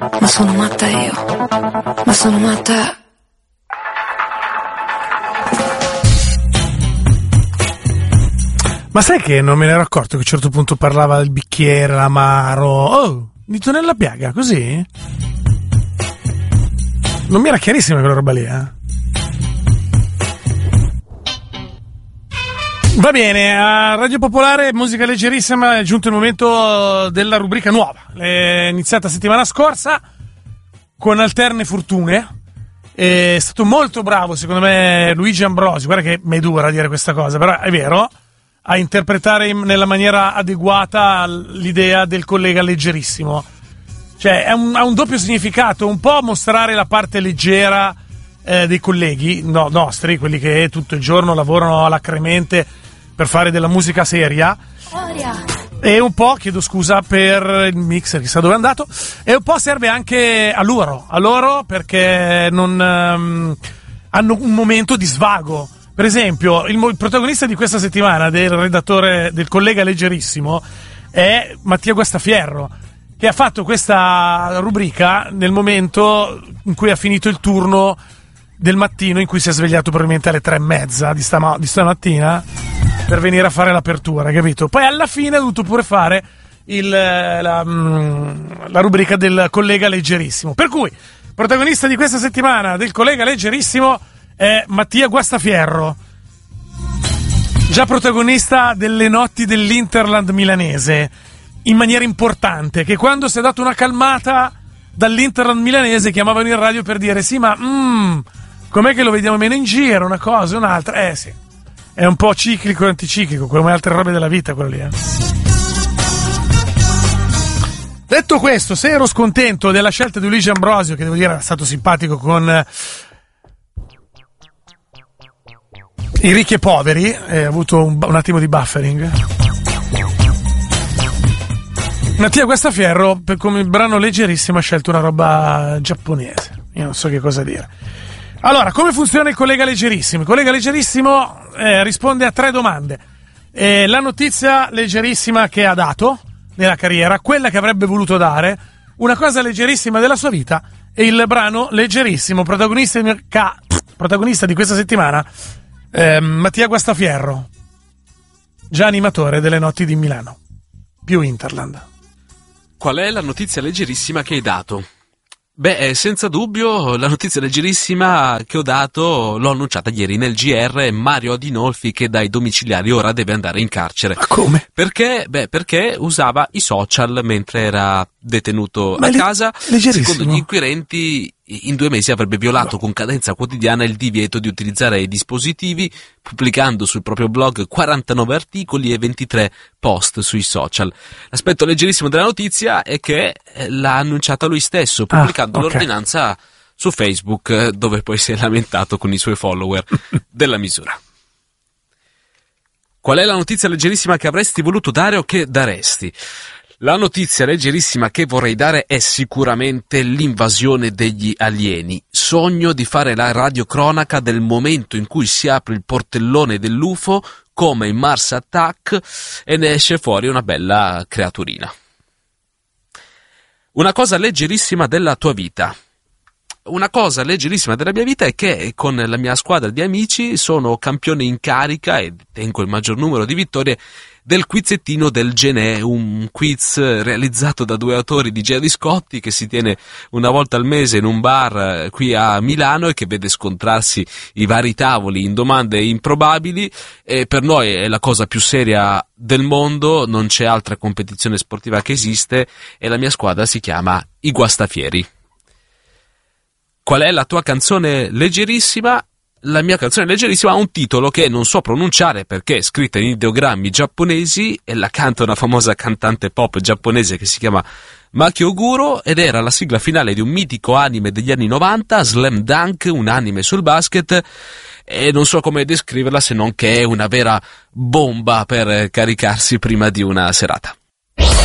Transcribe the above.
Ma sono matta io. Ma sono matta. Ma sai che non me ne ero accorto che a un certo punto parlava del bicchiere, l'amaro. Oh, dito nella piaga, così? Non mi era chiarissima quella roba lì, eh? Va bene, a Radio Popolare, musica leggerissima, è giunto il momento della rubrica nuova. È iniziata settimana scorsa con alterne fortune. È stato molto bravo, secondo me, Luigi Ambrosi. Guarda che mi è dura dire questa cosa, però è vero, a interpretare nella maniera adeguata l'idea del collega leggerissimo. Cioè, ha un doppio significato, un po' mostrare la parte leggera dei colleghi nostri, quelli che tutto il giorno lavorano alacremente per fare della musica seria, e un po', chiedo scusa per il mixer, chissà dove è andato, e un po' serve anche a loro perché non hanno un momento di svago. Per esempio, il protagonista di questa settimana, del redattore, del collega leggerissimo, è Mattia Guastafierro, che ha fatto questa rubrica nel momento in cui ha finito il turno del mattino, in cui si è svegliato probabilmente alle 3:30 di stamattina per venire a fare l'apertura, capito? Poi alla fine ha dovuto pure fare la rubrica del collega leggerissimo. Per cui, protagonista di questa settimana del collega leggerissimo è Mattia Guastafierro, già protagonista delle notti dell'Interland milanese, in maniera importante, che quando si è dato una calmata dall'Interland milanese chiamavano in radio per dire sì, ma com'è che lo vediamo meno in giro, una cosa, un'altra, sì. È un po' ciclico e anticiclico, come altre robe della vita, quello lì. Detto questo, se ero scontento della scelta di Luigi Ambrosio, che devo dire era stato simpatico con i ricchi e poveri, ha avuto un attimo di buffering. Mattia Guastafierro, come brano leggerissimo, ha scelto una roba giapponese. Io non so che cosa dire. Allora, come funziona il collega leggerissimo? Il collega leggerissimo risponde a 3 domande. La notizia leggerissima che ha dato nella carriera, quella che avrebbe voluto dare, una cosa leggerissima della sua vita e il brano leggerissimo, protagonista di questa settimana, Mattia Guastafierro, già animatore delle notti di Milano, più Interland. Qual è la notizia leggerissima che hai dato? Beh, senza dubbio, la notizia leggerissima che ho dato l'ho annunciata ieri nel GR. Mario Adinolfi, che dai domiciliari ora deve andare in carcere. Ma come? Perché? Beh, perché usava i social mentre era detenuto a casa. Secondo gli inquirenti, in 2 mesi avrebbe violato con cadenza quotidiana il divieto di utilizzare i dispositivi, pubblicando sul proprio blog 49 articoli e 23 post sui social. L'aspetto leggerissimo della notizia è che l'ha annunciata lui stesso, pubblicando l'ordinanza su Facebook, dove poi si è lamentato con i suoi follower della misura. Qual è la notizia leggerissima che avresti voluto dare o che daresti? La notizia leggerissima che vorrei dare è sicuramente l'invasione degli alieni. Sogno di fare la radiocronaca del momento in cui si apre il portellone dell'UFO, come in Mars Attack, e ne esce fuori una bella creaturina. Una cosa leggerissima della tua vita. Una cosa leggerissima della mia vita è che con la mia squadra di amici sono campione in carica e tengo il maggior numero di vittorie del quizzettino del Genè, un quiz realizzato da 2 autori di Gerry Scotti, che si tiene una volta al mese in un bar qui a Milano e che vede scontrarsi i vari tavoli in domande improbabili. E per noi è la cosa più seria del mondo, non c'è altra competizione sportiva che esiste, e la mia squadra si chiama I Guastafieri. Qual è la tua canzone leggerissima? La mia canzone leggerissima ha un titolo che non so pronunciare perché è scritta in ideogrammi giapponesi e la canta una famosa cantante pop giapponese che si chiama Maki Oguro, ed era la sigla finale di un mitico anime degli anni 90, Slam Dunk, un anime sul basket, e non so come descriverla se non che è una vera bomba per caricarsi prima di una serata.